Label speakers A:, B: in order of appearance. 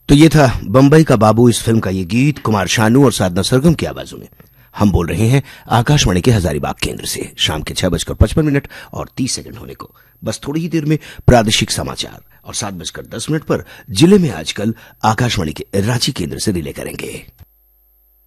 A: तो ये था बंबई का बाबू इस फिल्म का ये गीत कुमार शानू और साधना सरगम की आवाजों में। हम बोल रहे हैं आकाशवाणी के हजारीबाग केंद्र से। शाम के 6:55 और 30 होने को बस थोड़ी ही देर में प्रादेशिक समाचार और 7:10 पर जिले में आजकल आकाशवाणी के रांची केंद्र से रिले करेंगे।